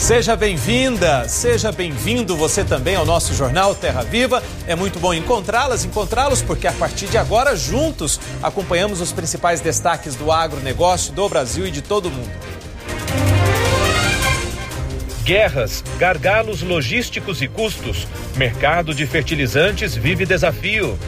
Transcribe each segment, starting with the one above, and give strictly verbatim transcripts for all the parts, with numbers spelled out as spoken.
Seja bem-vinda, seja bem-vindo você também ao nosso Jornal Terra Viva. É muito bom encontrá-las, encontrá-los, porque a partir de agora, juntos, acompanhamos os principais destaques do agronegócio do Brasil e de todo o mundo. Guerras, gargalos logísticos e custos. Mercado de fertilizantes vive desafio.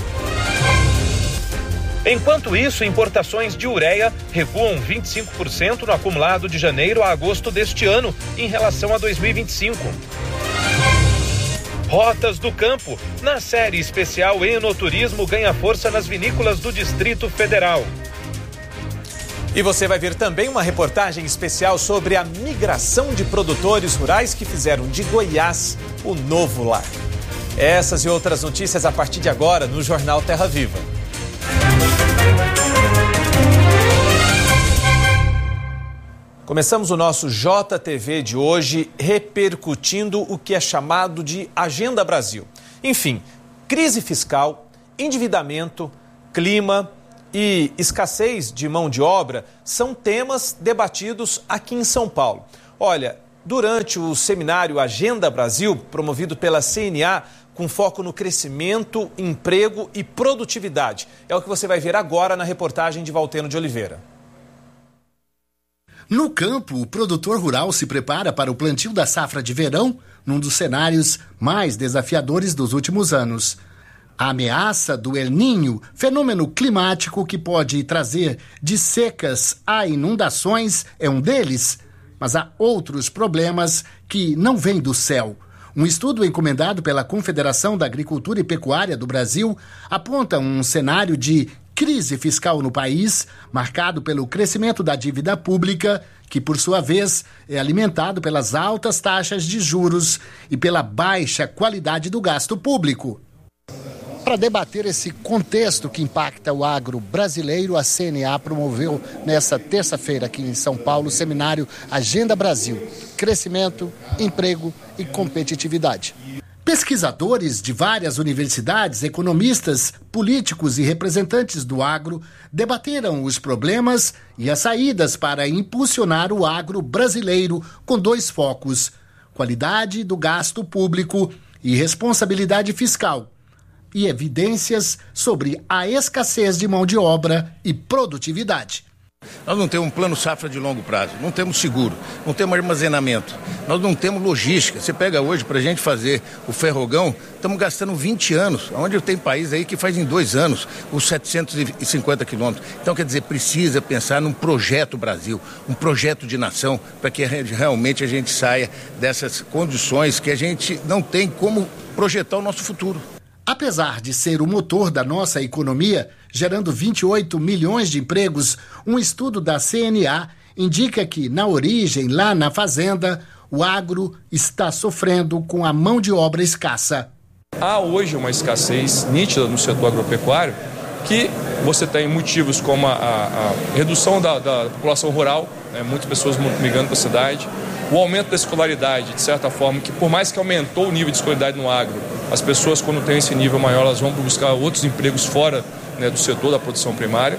Enquanto isso, importações de ureia recuam vinte e cinco por cento no acumulado de janeiro a agosto deste ano, em relação a dois mil e vinte e cinco. Rotas do Campo. Na série especial, Enoturismo ganha força nas vinícolas do Distrito Federal. E você vai ver também uma reportagem especial sobre a migração de produtores rurais que fizeram de Goiás o novo lar. Essas e outras notícias a partir de agora no Jornal Terra Viva. Começamos o nosso J T V de hoje repercutindo o que é chamado de Agenda Brasil. Enfim, crise fiscal, endividamento, clima e escassez de mão de obra são temas debatidos aqui em São Paulo. Olha, durante o seminário Agenda Brasil, promovido pela C N A, com foco no crescimento, emprego e produtividade. É o que você vai ver agora na reportagem de Valteno de Oliveira. No campo, o produtor rural se prepara para o plantio da safra de verão, num dos cenários mais desafiadores dos últimos anos. A ameaça do El Niño, fenômeno climático que pode trazer de secas a inundações, é um deles, mas há outros problemas que não vêm do céu. Um estudo encomendado pela Confederação da Agricultura e Pecuária do Brasil aponta um cenário de crise fiscal no país, marcado pelo crescimento da dívida pública, que, por sua vez, é alimentado pelas altas taxas de juros e pela baixa qualidade do gasto público. Para debater esse contexto que impacta o agro brasileiro, a C N A promoveu nesta terça-feira aqui em São Paulo o seminário Agenda Brasil, Crescimento, Emprego e Competitividade. Pesquisadores de várias universidades, economistas, políticos e representantes do agro debateram os problemas e as saídas para impulsionar o agro brasileiro com dois focos: qualidade do gasto público e responsabilidade fiscal, e evidências sobre a escassez de mão de obra e produtividade. Nós não temos um plano safra de longo prazo, não temos seguro, não temos armazenamento, nós não temos logística. Você pega hoje para a gente fazer o ferrogão, estamos gastando vinte anos, onde tem país aí que faz em dois anos os setecentos e cinquenta quilômetros. Então, quer dizer, precisa pensar num projeto Brasil, um projeto de nação, para que realmente a gente saia dessas condições que a gente não tem como projetar o nosso futuro. Apesar de ser o motor da nossa economia, gerando vinte e oito milhões de empregos, um estudo da C N A indica que, na origem, lá na fazenda, o agro está sofrendo com a mão de obra escassa. Há hoje uma escassez nítida no setor agropecuário, que você tem motivos como a, a, a redução da, da população rural, né, muitas pessoas migrando para a cidade, o aumento da escolaridade, de certa forma, que por mais que aumentou o nível de escolaridade no agro, as pessoas, quando têm esse nível maior, elas vão buscar outros empregos fora, né, do setor da produção primária.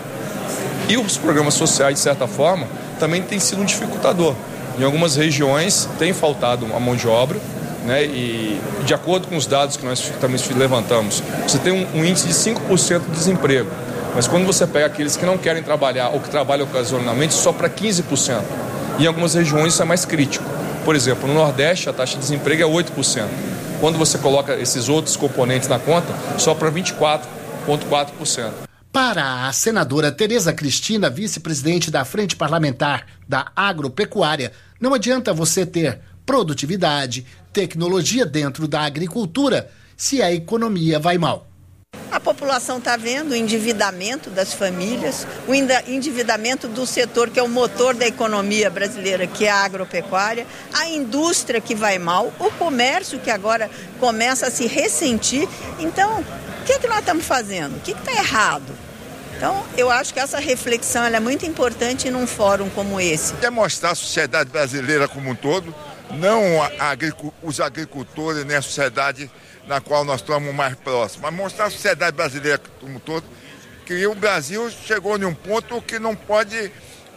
E os programas sociais, de certa forma, também têm sido um dificultador. Em algumas regiões tem faltado a mão de obra, né, e de acordo com os dados que nós também levantamos, você tem um, um índice de cinco por cento de desemprego. Mas quando você pega aqueles que não querem trabalhar ou que trabalham ocasionalmente, só para quinze por cento. E em algumas regiões isso é mais crítico. Por exemplo, no Nordeste a taxa de desemprego é oito por cento. Quando você coloca esses outros componentes na conta, só para vinte e quatro vírgula quatro por cento. Para a senadora Tereza Cristina, vice-presidente da Frente Parlamentar da Agropecuária, não adianta você ter produtividade, tecnologia dentro da agricultura se a economia vai mal. A população está vendo o endividamento das famílias, o endividamento do setor que é o motor da economia brasileira, que é a agropecuária, a indústria que vai mal, o comércio que agora começa a se ressentir. Então, o que é que nós estamos fazendo? O que está errado? Então, eu acho que essa reflexão ela é muito importante num fórum como esse. É mostrar a sociedade brasileira como um todo, não a, a, os agricultores, nem a sociedade na qual nós estamos mais próximos, mas mostrar a sociedade brasileira como um todo que o Brasil chegou em um ponto que não pode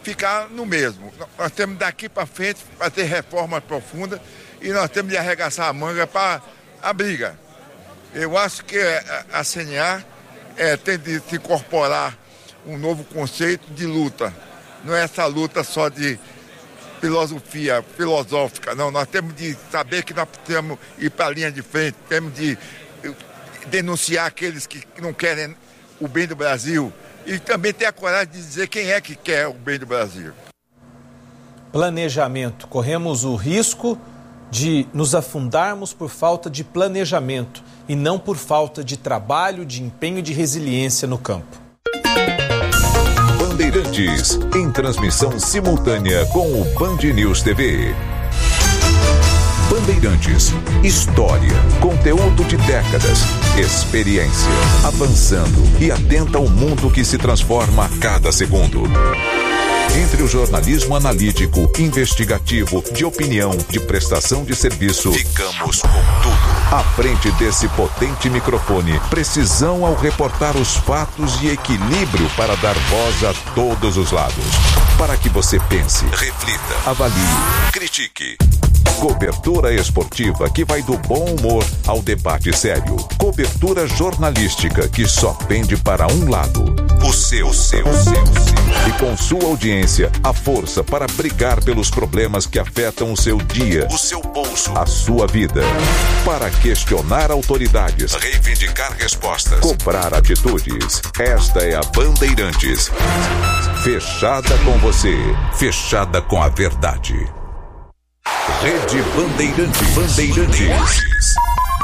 ficar no mesmo. Nós temos daqui para frente fazer reforma profunda e nós temos de arregaçar a manga para a briga. Eu acho que a C N A é, tem de se incorporar um novo conceito de luta. Não é essa luta só de filosofia, filosófica, não. Nós temos de saber que nós temos de ir para a linha de frente, temos de denunciar aqueles que não querem o bem do Brasil e também ter a coragem de dizer quem é que quer o bem do Brasil. Planejamento. Corremos o risco de nos afundarmos por falta de planejamento e não por falta de trabalho, de empenho e de resiliência no campo. Bandeirantes, em transmissão simultânea com o Band News T V. Bandeirantes, história, conteúdo de décadas, experiência, avançando e atenta ao mundo que se transforma a cada segundo. Entre o jornalismo analítico, investigativo, de opinião, de prestação de serviço, ficamos com tudo. À frente desse potente microfone, precisão ao reportar os fatos e equilíbrio para dar voz a todos os lados. Para que você pense, reflita, avalie, critique. Cobertura esportiva que vai do bom humor ao debate sério. Cobertura jornalística que só pende para um lado. O seu, o seu, o seu, o seu. E com sua audiência, a força para brigar pelos problemas que afetam o seu dia, o seu bolso, a sua vida. Para questionar autoridades, reivindicar respostas, cobrar atitudes. Esta é a Bandeirantes. Fechada com você, fechada com a verdade. Rede Bandeirantes. Bandeirantes.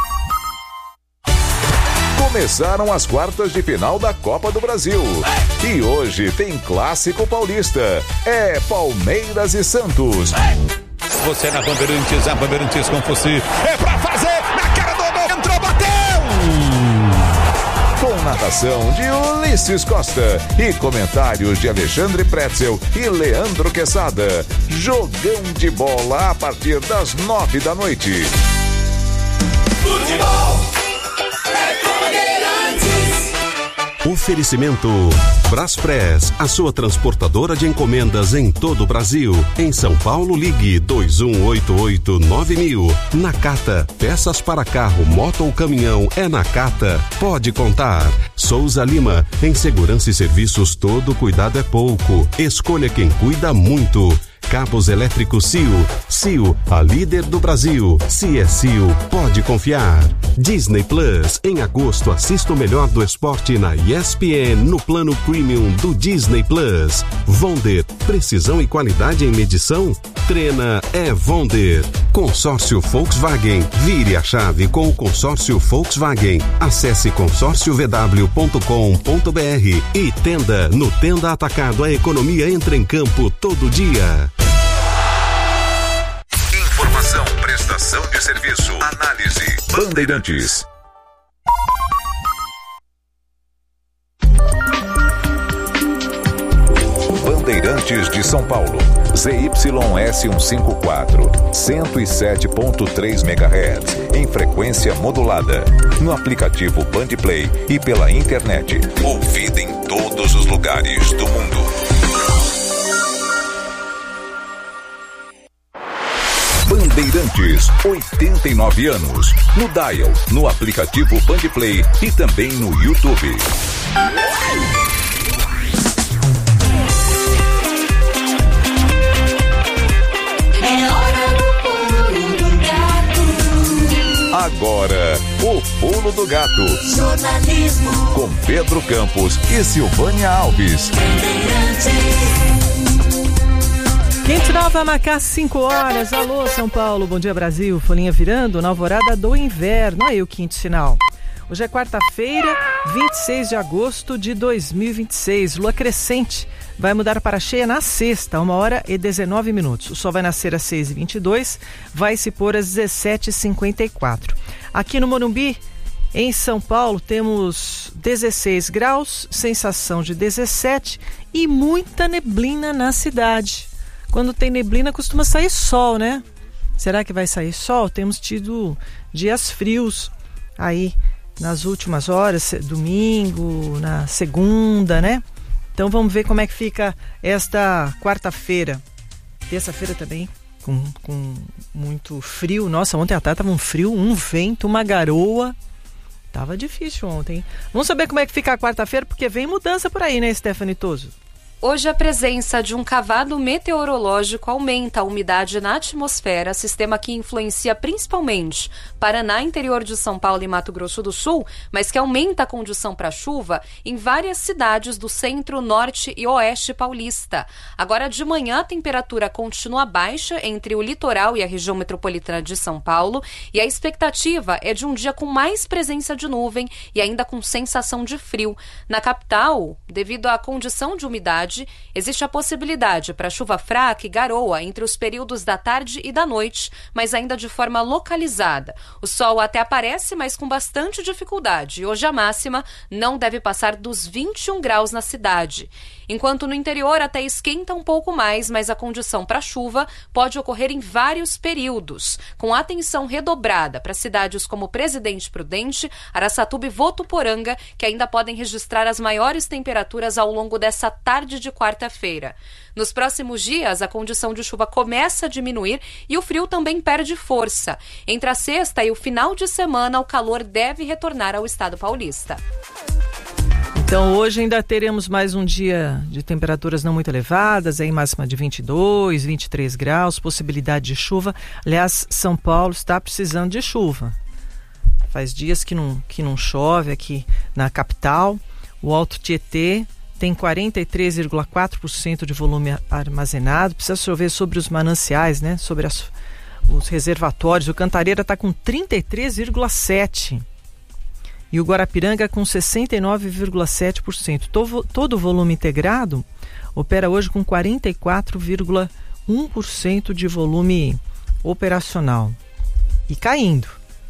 Começaram as quartas de final da Copa do Brasil. E hoje tem Clássico Paulista. É Palmeiras e Santos. Você na Bandeirantes, a Bandeirantes com você. É pra fazer, na cara do gol, entrou, bateu! Com natação de Ulisses Costa e comentários de Alexandre Pretzel e Leandro Quesada. Jogão de bola a partir das nove da noite. Futebol é Bandeirantes. Oferecimento Braspress, a sua transportadora de encomendas em todo o Brasil. Em São Paulo, ligue dois um oito oito nove mil. Nakata, peças para carro, moto ou caminhão, é Nakata. Pode contar. Souza Lima, em segurança e serviços todo cuidado é pouco. Escolha quem cuida muito. Cabos elétricos C I O. C I O, a líder do Brasil. Se é C I O, pode confiar. Disney Plus, em agosto assista o melhor do esporte na E S P N no plano Premium do Disney Plus. Vonder, precisão e qualidade em medição? Treina é Vonder. Consórcio Volkswagen, vire a chave com o consórcio Volkswagen. Acesse consórcio v w ponto com ponto b r e Tenda. No Tenda Atacado, a economia entra em campo todo dia. Informação, prestação de serviço, análise. Bandeirantes. Bandeirantes de São Paulo. Z Y S cento e cinquenta e quatro, cento e sete ponto três megahertz, em frequência modulada. No aplicativo Bandplay e pela internet. Ouvida em todos os lugares do mundo. Bandeirantes, oitenta e nove anos. No Dial, no aplicativo Bandplay e também no YouTube. Agora, o Pulo do Gato. Jornalismo. Com Pedro Campos e Silvânia Alves. Quente Nova marcar cinco horas. Alô, São Paulo. Bom dia, Brasil. Folhinha virando na alvorada do inverno. Aí o quinto sinal. Hoje é quarta-feira, vinte e seis de agosto de dois mil e vinte e seis. Lua crescente. Vai mudar para cheia na sexta, uma hora e dezenove minutos. O sol vai nascer às seis e vinte e dois, vai se pôr às dezessete e cinquenta e quatro. Aqui no Morumbi, em São Paulo, temos dezesseis graus, sensação de dezessete e muita neblina na cidade. Quando tem neblina, costuma sair sol, né? Será que vai sair sol? Temos tido dias frios aí nas últimas horas, domingo, na segunda, né? Então vamos ver como é que fica esta quarta-feira. Terça-feira também, com, com muito frio. Nossa, ontem à tarde tava um frio, um vento, uma garoa. Tava difícil ontem. Vamos saber como é que fica a quarta-feira, porque vem mudança por aí, né, Stephanie Toso? Hoje a presença de um cavado meteorológico aumenta a umidade na atmosfera, sistema que influencia principalmente Paraná, interior de São Paulo e Mato Grosso do Sul, mas que aumenta a condição para chuva em várias cidades do centro, norte e oeste paulista. Agora de manhã a temperatura continua baixa entre o litoral e a região metropolitana de São Paulo e a expectativa é de um dia com mais presença de nuvem e ainda com sensação de frio. Na capital, devido à condição de umidade, existe a possibilidade para chuva fraca e garoa entre os períodos da tarde e da noite, mas ainda de forma localizada. O sol até aparece, mas com bastante dificuldade. E hoje a máxima não deve passar dos vinte e um graus na cidade. Enquanto no interior até esquenta um pouco mais, mas a condição para chuva pode ocorrer em vários períodos, com atenção redobrada para cidades como Presidente Prudente, Araçatuba e Votuporanga, que ainda podem registrar as maiores temperaturas ao longo dessa tarde de quarta-feira. Nos próximos dias, a condição de chuva começa a diminuir e o frio também perde força. Entre a sexta e o final de semana, o calor deve retornar ao estado paulista. Então hoje ainda teremos mais um dia de temperaturas não muito elevadas, aí máxima de vinte e dois, vinte e três graus, possibilidade de chuva. Aliás, São Paulo está precisando de chuva. Faz dias que não, que não chove aqui na capital. O Alto Tietê tem quarenta e três vírgula quatro por cento de volume armazenado. Precisa chover sobre os mananciais, né? Sobre as, os reservatórios. O Cantareira está com trinta e três vírgula sete por cento. E o Guarapiranga com sessenta e nove vírgula sete por cento. Todo, todo o volume integrado opera hoje com quarenta e quatro vírgula um por cento de volume operacional. E caindo.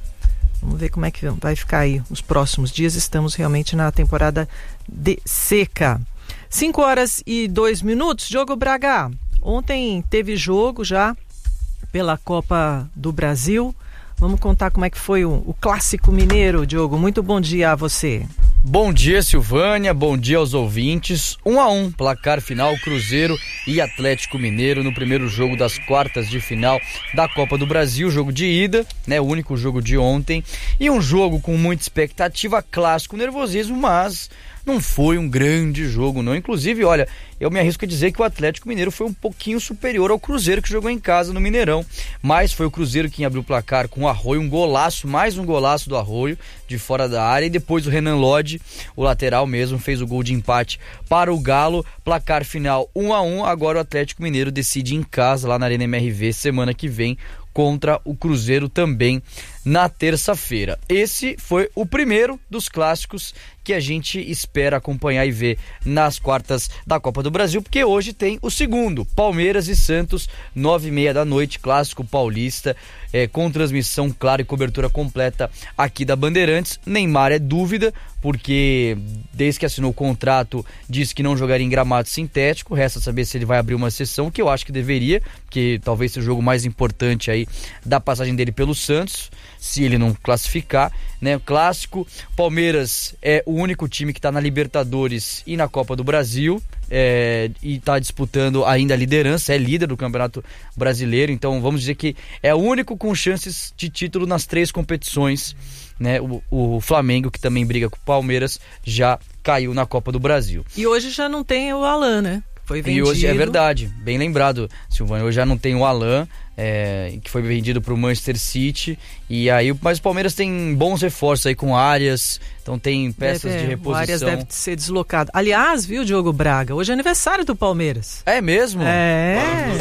Vamos ver como é que vai ficar aí os próximos dias. Estamos realmente na temporada de seca. cinco horas e dois minutos. Diogo Braga, ontem teve jogo já pela Copa do Brasil. Vamos contar como é que foi o, o Clássico Mineiro, Diogo. Muito bom dia a você. Bom dia, Silvânia. Bom dia aos ouvintes. Um a um, placar final, Cruzeiro e Atlético Mineiro no primeiro jogo das quartas de final da Copa do Brasil. Jogo de ida, né? O único jogo de ontem. E um jogo com muita expectativa, clássico, nervosismo, mas não foi um grande jogo, não. Inclusive, olha, eu me arrisco a dizer que o Atlético Mineiro foi um pouquinho superior ao Cruzeiro, que jogou em casa no Mineirão. Mas foi o Cruzeiro quem abriu o placar com o Arroio, um golaço, mais um golaço do Arroio, de fora da área. E depois o Renan Lodge, o lateral mesmo, fez o gol de empate para o Galo. Placar final um a um. Agora o Atlético Mineiro decide em casa, lá na Arena M R V, semana que vem, contra o Cruzeiro também na terça-feira. Esse foi o primeiro dos clássicos que a gente espera acompanhar e ver nas quartas da Copa do Brasil, porque hoje tem o segundo, Palmeiras e Santos, nove e meia da noite, clássico paulista, é, com transmissão clara e cobertura completa aqui da Bandeirantes. Neymar é dúvida, porque desde que assinou o contrato disse que não jogaria em gramado sintético. Resta saber se ele vai abrir uma sessão, que eu acho que deveria, que talvez seja o jogo mais importante aí da passagem dele pelo Santos, se ele não classificar, né? Clássico, Palmeiras é o único time que está na Libertadores e na Copa do Brasil, é, e está disputando ainda a liderança, é líder do Campeonato Brasileiro, então vamos dizer que é o único com chances de título nas três competições, né? O, o Flamengo, que também briga com o Palmeiras, já caiu na Copa do Brasil. E hoje já não tem o Alan, né? Foi vendido. E hoje é verdade, bem lembrado, Silvânia, hoje já não tem o Alan, é, que foi vendido para o Manchester City, e aí, mas o Palmeiras tem bons reforços aí com Arias, então tem peças deve, de reposição. O Arias deve ser deslocado. Aliás, viu, Diogo Braga, hoje é aniversário do Palmeiras. É mesmo? É.